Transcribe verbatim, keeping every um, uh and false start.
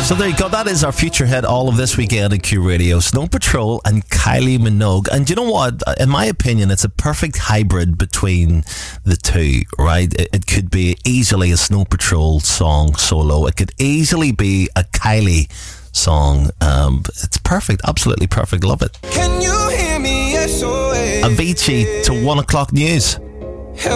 So there you go. That is our feature hit all of this weekend at Q Radio. Snow Patrol and Kylie Minogue. And you know what? In my opinion, it's a perfect hybrid between the two, right? It, it could be easily a Snow Patrol song solo. It could easily be a Kylie song. Um, it's perfect. Absolutely perfect. Love it. Can you hear me? S O S. Avicii to one o'clock news.